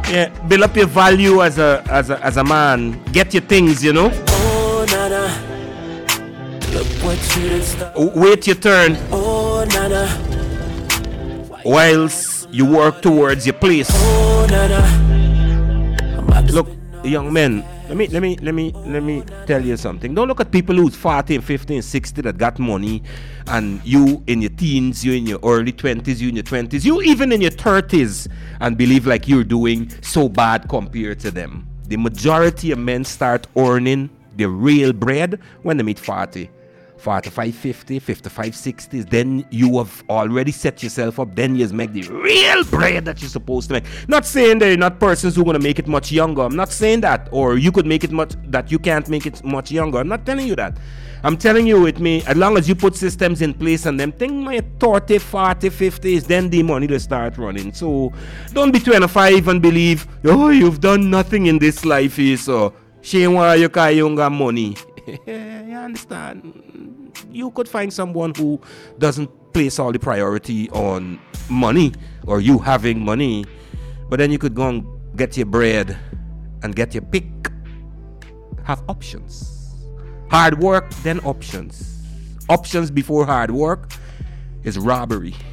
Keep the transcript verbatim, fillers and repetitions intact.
Yeah, build up your value as a as a as a man. Get your things, you know. Oh, nana. Look what you done started. Wait your turn. Oh, nana. Whilst you work towards your place. Oh, nana. Look, young men, let me let me let me let me tell you something. Don't look at people who's forty, fifty, sixty that got money, and you in your teens, you in your early twenties, you in your twenties, you even in your thirties, and believe like you're doing so bad compared to them. The majority of men start earning the real bread when they meet forty. forty-five, fifty, fifty-five, sixty, then you have already set yourself up. Then you make the real bread that you're supposed to make. Not saying they're not persons who are going to make it much younger. I'm not saying that. Or you could make it much, that you can't make it much younger. I'm not telling you that. I'm telling you with me, as long as you put systems in place and them thing, my thirty, forty, fifty is then the money to start running. So don't be twenty-five and believe, oh, you've done nothing in this life here, so shame why you can't younger money. You understand? You could find someone who doesn't place all the priority on money or you having money, but then you could go and get your bread and get your pick. Have options. Hard work, then options. Options before hard work is robbery.